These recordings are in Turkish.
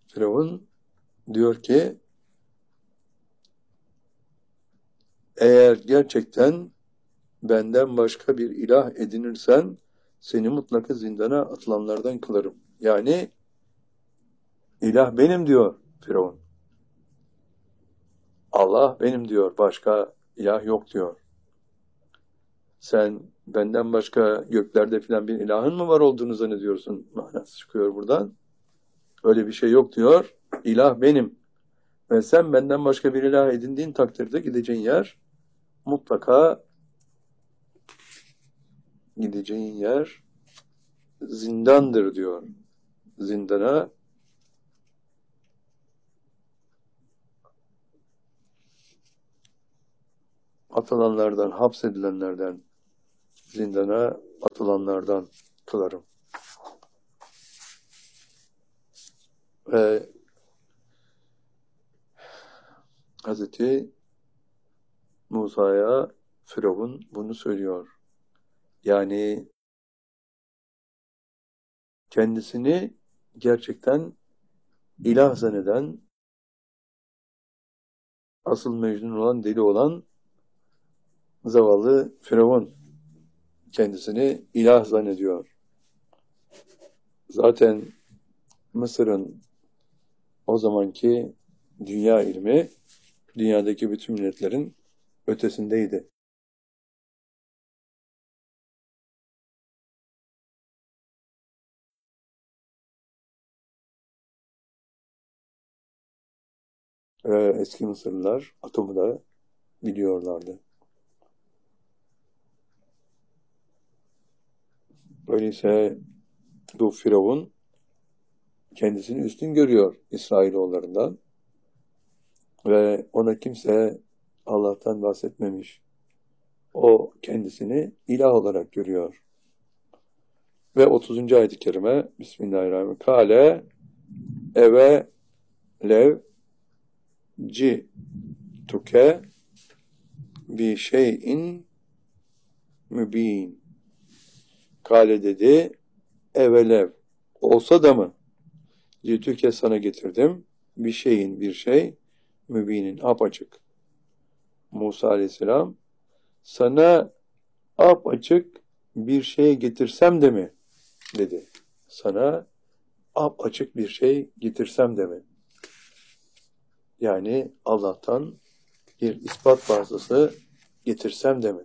Firavun diyor ki eğer gerçekten benden başka bir ilah edinirsen seni mutlaka zindana atılanlardan kılarım. Yani ilah benim diyor Firavun. Allah benim diyor. Başka ilah yok diyor. Sen benden başka göklerde filan bir ilahın mı var olduğunu zannediyorsun? Manası çıkıyor buradan. Öyle bir şey yok diyor. İlah benim. Ve sen benden başka bir ilah edindiğin takdirde gideceğin yer mutlaka zindandır diyor. Zindana atılanlardan, hapsedilenlerden, zindana atılanlardan kılarım. Ve Hazreti Musa'ya Firavun bunu söylüyor. Yani kendisini gerçekten ilah zanneden, asıl Mecnun olan, deli olan zavallı Firavun kendisini ilah zannediyor. Zaten Mısır'ın o zamanki dünya ilmi, dünyadaki bütün milletlerin ötesindeydi. Eski Mısırlılar atomu da biliyorlardı. Öyleyse bu Firavun kendisini üstün görüyor İsrailoğullarından ve ona kimse Allah'tan bahsetmemiş. O kendisini ilah olarak görüyor. Ve 30. ayet-i kerime Bismillahirrahmanirrahim. Kale eve lev ci tuke bi şeyin mübin. Kale dedi evelev olsa da mı Citüke sana getirdim bir şey mübinin apaçık. Musa aleyhisselam sana apaçık bir şey getirsem de mi dedi. Sana apaçık bir şey getirsem de mi? Yani Allah'tan bir ispat fazlası getirsem de mi?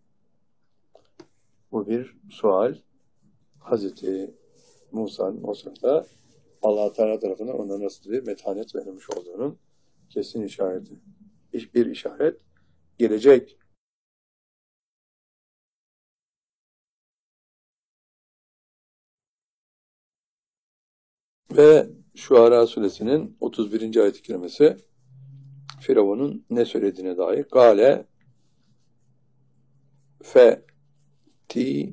Bu bir sual. Hazreti Musa'nın o sırada Allah-u Teala tarafından ona nasıl bir metanet verilmiş olduğunun kesin işareti. Bir işaret gelecek. Ve Şuara suresinin 31. ayet-i kerimesi Firavun'un ne söylediğine dair. Gale fe ti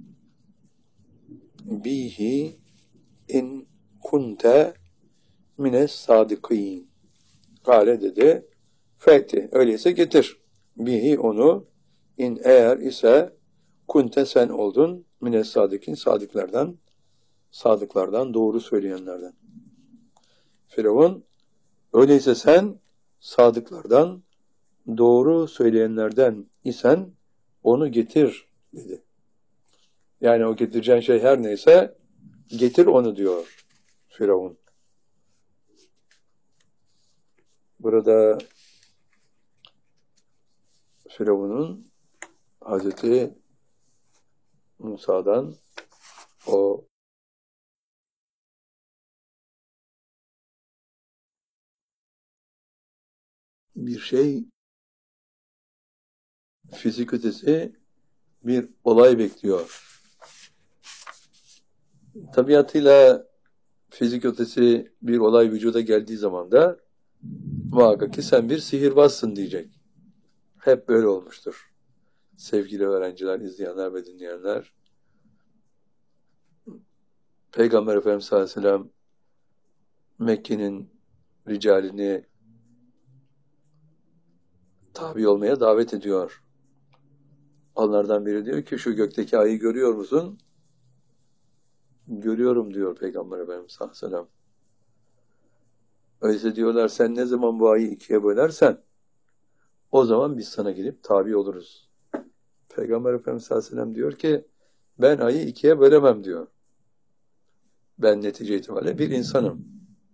bihi in kunte mines sadikin. Gale dedi. Fe'ti. Öyleyse getir. Bihi onu in eğer ise kunte sen oldun mines sadikin sadıklardan doğru söyleyenlerden. Firavun öyleyse sen sadıklardan doğru söyleyenlerden isen onu getir dedi. Yani o getireceğin şey her neyse getir onu diyor Firavun. Burada Firavun'un Hazreti Musa'dan o bir şey fizik ötesi bir olay bekliyor. Tabiatıyla fizik ötesi bir olay vücuda geldiği zaman da muhakkak ki sen bir sihirbazsın diyecek. Hep böyle olmuştur. Sevgili öğrenciler, izleyenler ve dinleyenler. Peygamber Efendimiz sallallahu aleyhi ve sellem Mekke'nin ricalini tabi olmaya davet ediyor. Onlardan biri diyor ki şu gökteki ayı görüyor musun? Görüyorum diyor Peygamber Efendimiz sallallahu aleyhi ve sellem. Öyleyse diyorlar sen ne zaman bu ayı ikiye bölersen o zaman biz sana gelip tabi oluruz. Peygamber Efendimiz sallallahu aleyhi ve sellem diyor ki ben ayı ikiye bölemem diyor. Ben netice itibariyle bir insanım.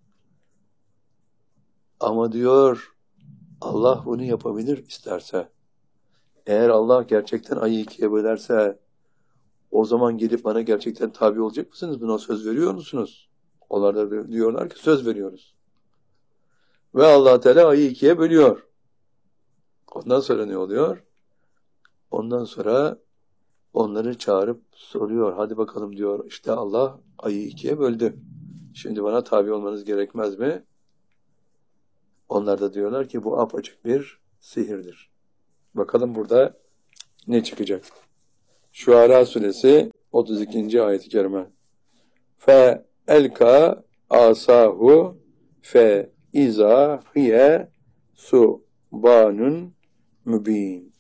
Ama diyor Allah bunu yapabilir isterse. Eğer Allah gerçekten ayı ikiye bölerse o zaman gelip bana gerçekten tabi olacak mısınız? Buna söz veriyor musunuz? Onlar da diyorlar ki söz veriyoruz. Ve Allah Teala ayı ikiye bölüyor. Ondan sonra ne oluyor? Ondan sonra onları çağırıp soruyor. Hadi bakalım diyor. İşte Allah ayı ikiye böldü. Şimdi bana tabi olmanız gerekmez mi? Onlar da diyorlar ki bu apaçık bir sihirdir. Bakalım burada ne çıkacak? Şuara suresi 32. ayet-i kerime. Fe elka asahu fe iza hiye subanun mübin.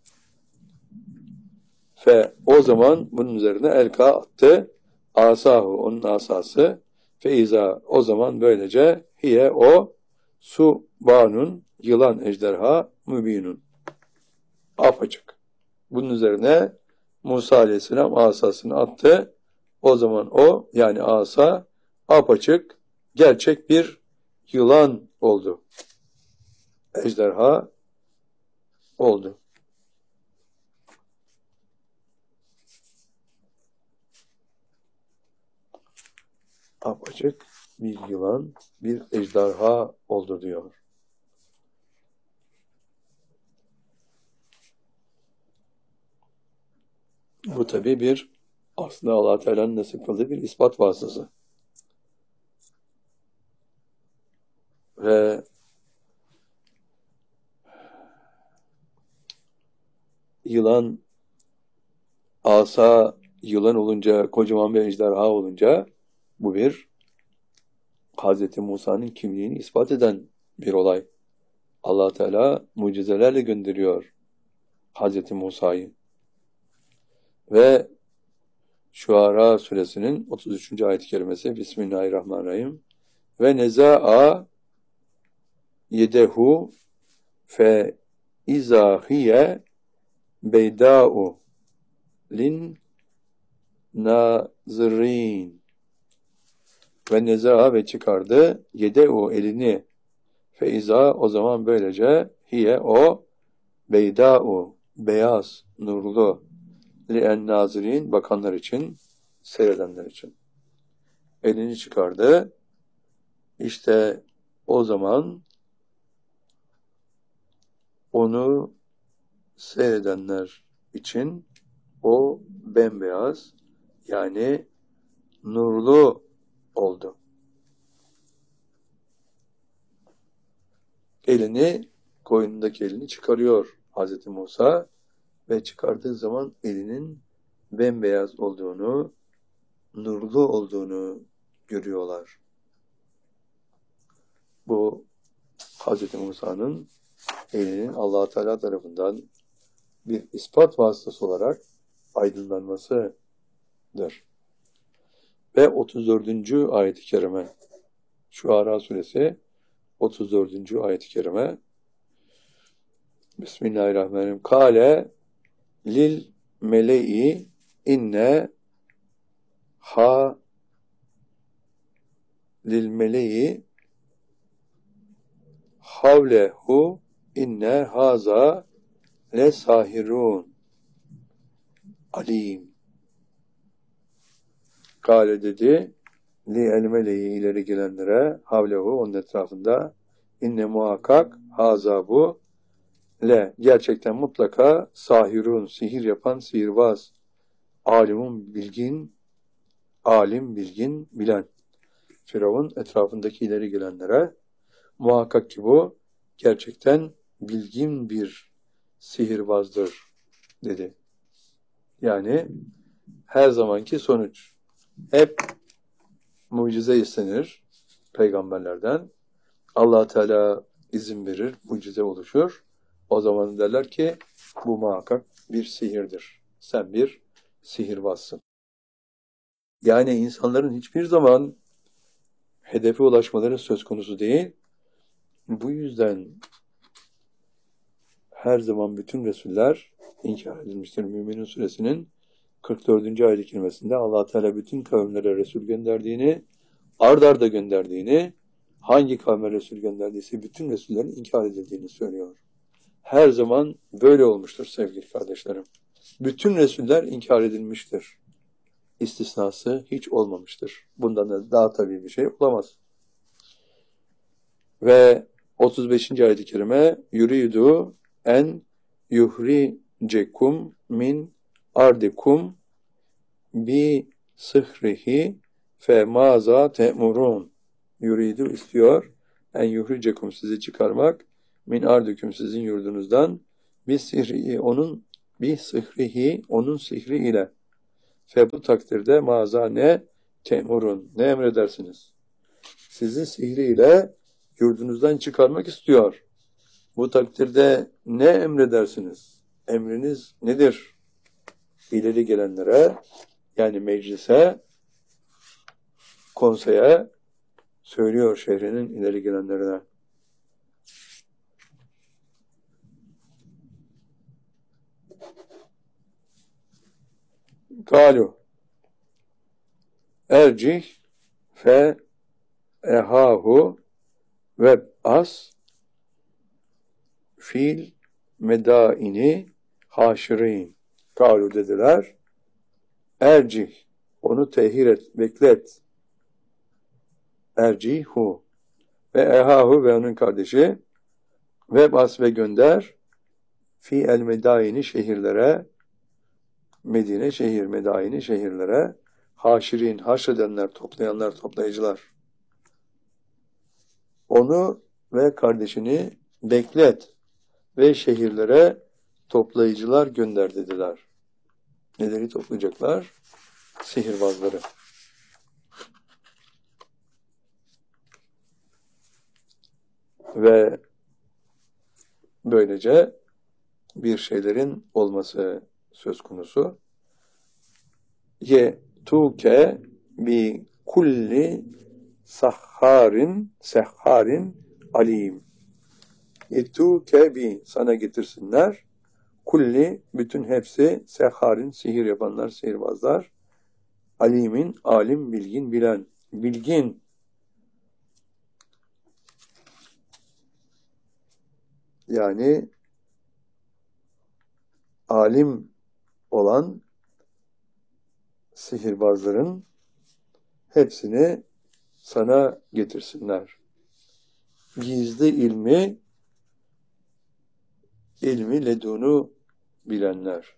Fe o zaman bunun üzerine elka attı. Asahu onun asası. Fe iza o zaman böylece hiye o subanun yılan ejderha mübinun. Apaçık. Bunun üzerine Musa aleyhisselam asasını attı. O zaman o yani asa apaçık gerçek bir yılan oldu. Ejderha oldu. Apaçık bir yılan, bir ejderha oldu diyor. Bu tabi bir aslında Allah Teala'nın nasip kıldığı bir ispat vasıtası. Ve yılan asa yılan olunca kocaman bir ejderha olunca bu bir Hz. Musa'nın kimliğini ispat eden bir olay. Allah Teala mucizelerle gönderiyor Hz. Musa'yı. Ve Şuara suresinin 33. ayet-i kerimesi Bismillahirrahmanirrahim. Ve neza'a yedehu fe izahiye beyda'u lin nazirin. Ve neza'a ve çıkardı yedehu elini feiza o zaman böylece hiye o beyda'u beyaz nurlu li'en nazirin bakanlar için seyredenler için elini çıkardı. İşte o zaman onu seyredenler için o bembeyaz yani nurlu oldu. Koynundaki elini çıkarıyor Hz. Musa ve çıkardığı zaman elinin bembeyaz olduğunu, nurlu olduğunu görüyorlar. Bu Hz. Musa'nın elinin Allah Teala tarafından bir ispat vasıtası olarak aydınlanmasıdır. Ve 34. ayet-i kerime Şuara suresi 34. ayet-i kerime Bismillahirrahmanirrahim. Kale lil mele'i inne ha lil mele'i havlehu inne haza le sahirun alim. Kale dedi li el mele'i ileri gelenlere havlehu onun etrafında inne muhakkak haza bu le gerçekten mutlaka sahirun sihir yapan sihirbaz alimun bilgin alim bilgin bilen Firavun etrafındaki ileri gelenlere muhakkak ki bu gerçekten bilgin bir sihirbazdır dedi. Yani her zamanki sonuç hep mucize istenir peygamberlerden. Allah Teala izin verir, mucize oluşur. O zaman derler ki bu muhakkak bir sihirdir. Sen bir sihirbazsın. Yani insanların hiçbir zaman hedefe ulaşmaları söz konusu değil. Bu yüzden her zaman bütün Resuller inkar edilmiştir. Mü'minun suresinin 44. ayet-i kerimesinde Allah Teala bütün kavimlere Resul gönderdiğini, ard arda gönderdiğini, hangi kavme Resul gönderdiyse bütün Resullerin inkar edildiğini söylüyor. Her zaman böyle olmuştur sevgili kardeşlerim. Bütün Resuller inkar edilmiştir. İstisnası hiç olmamıştır. Bundan da daha tabii bir şey olamaz. Ve 35. ayet-i kerime yuridu en yuhricekum min ardikum bi sıhrihi fe maza te'murun. Yuridu istiyor en yuhricekum sizi çıkarmak min ardikum sizin yurdunuzdan bi sihrihi onun sihri ile fe bu takdirde maza ne te'murun ne emredersiniz? Sizi sihriyle yurdunuzdan çıkarmak istiyor. Bu takdirde ne emredersiniz? Emriniz nedir? İleri gelenlere, yani meclise, konseye söylüyor şehrinin ileri gelenlerine. Kalu ercih fe ehahu ve as fil medaini haşirin. Kalu dediler. Ercih, onu tehir et, beklet. Ercihu ve ehahu ve onun kardeşi ve bas ve gönder fi el medaini şehirlere, Medine şehir medaini şehirlere haşirin, haşredenler, toplayanlar, toplayıcılar. Onu ve kardeşini beklet ve şehirlere toplayıcılar gönder dediler. Neleri toplayacaklar? Sihirbazları. Ve böylece bir şeylerin olması söz konusu. Yetuke bi kulli sehharin alim. Yetuke bi sana getirsinler. Kulli bütün hepsi sehharin sihir yapanlar, sihirbazlar. Alimin alim, bilgin, bilen. Bilgin yani alim olan sihirbazların hepsini sana getirsinler. Gizli ilmi ledunu bilenler.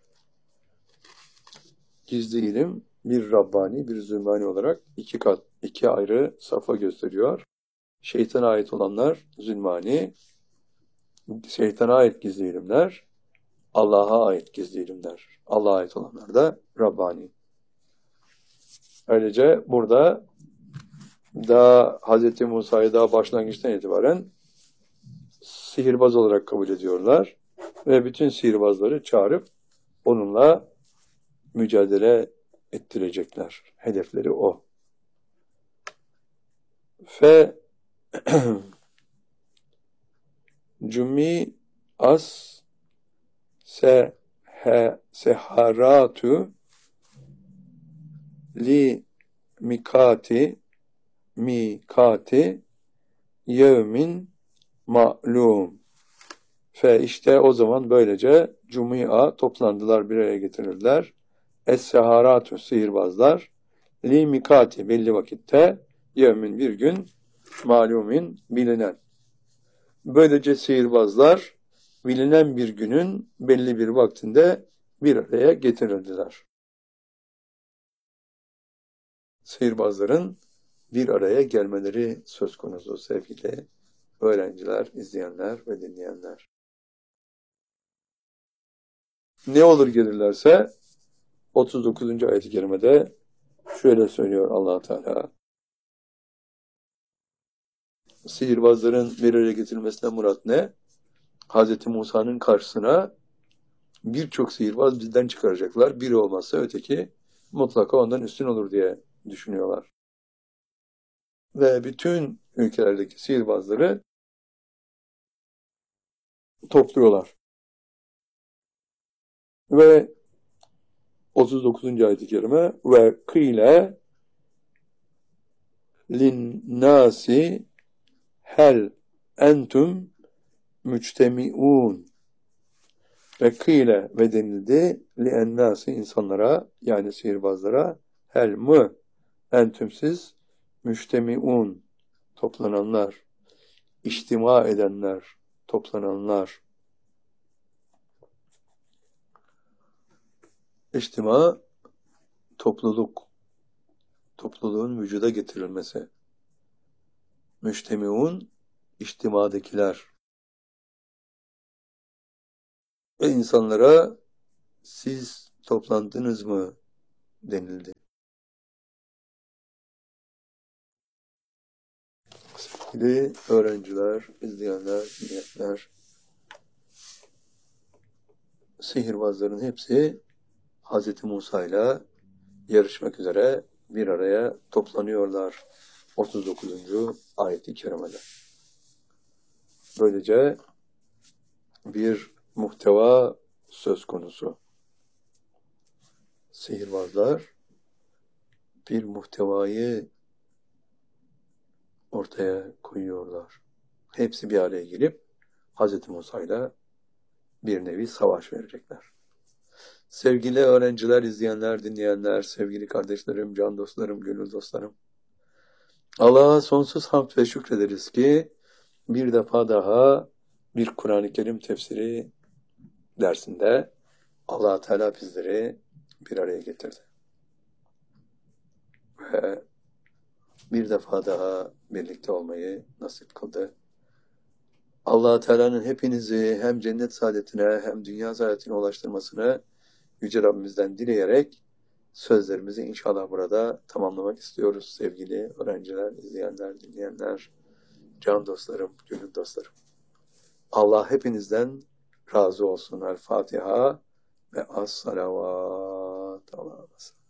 Gizli ilim bir Rabbani, bir zülmani olarak iki ayrı safa gösteriyor. Şeytana ait olanlar zülmani, şeytana ait gizli ilimler, Allah'a ait gizli ilimler. Allah'a ait olanlar da Rabbani. Ayrıca burada daha Hz. Musa'yı daha başlangıçtan itibaren sihirbaz olarak kabul ediyorlar ve bütün sihirbazları çağırıp onunla mücadele ettirecekler. Hedefleri o. Fe cumi as seharatu li mikati yevmin ma'lum. Fe işte o zaman böylece cumia toplandılar, bir araya getirirler. Es-seharatu sihirbazlar li mikati belli vakitte yevmin bir gün malumin bilinen. Böylece sihirbazlar bilinen bir günün belli bir vaktinde bir araya getirildiler. Sihirbazların bir araya gelmeleri söz konusu sevgili öğrenciler, izleyenler ve dinleyenler. Ne olur gelirlerse 39. ayet-i kerimede şöyle söylüyor Allah Teala. Sihirbazların bir araya getirilmesine murat ne? Hz. Musa'nın karşısına birçok sihirbaz bizden çıkaracaklar. Biri olmazsa öteki mutlaka ondan üstün olur diye düşünüyorlar. Ve bütün ülkelerdeki sihirbazları topluyorlar. Ve 39. ayet-i kerime ve kıyle linnâsi hel entum müctemi'ûn ve kıyle ve denildi liennâsi insanlara yani sihirbazlara hel mı entüm siz müctemi'ûn toplananlar, içtima edenler, toplananlar. İçtima topluluk, topluluğun vücuda getirilmesi. Müctemi'ûn içtimadakiler. Ve insanlara siz toplandınız mı denildi. Sevgili öğrenciler, izleyenler, dinleyenler, sihirbazların hepsi Hz. Musa ile yarışmak üzere bir araya toplanıyorlar. 39. ayet-i kerimede. Böylece bir muhteva söz konusu. Sihirbazlar bir muhtevayı ortaya koyuyorlar. Hepsi bir araya gelip Hz. Musa ile bir nevi savaş verecekler. Sevgili öğrenciler, izleyenler, dinleyenler, sevgili kardeşlerim, can dostlarım, gönül dostlarım. Allah'a sonsuz hamd ve şükrederiz ki bir defa daha bir Kur'an-ı Kerim tefsiri dersinde Allah Teala bizleri bir araya getirdi. Ve bir defa daha birlikte olmayı nasip kıldı. Allah Teala'nın hepinizi hem cennet saadetine hem dünya saadetine ulaştırmasını Yüce Rabbimizden dileyerek sözlerimizi inşallah burada tamamlamak istiyoruz sevgili öğrenciler, izleyenler, dinleyenler, can dostlarım, gönül dostlarım. Allah hepinizden razı olsun. El Fatiha ve as-salavat.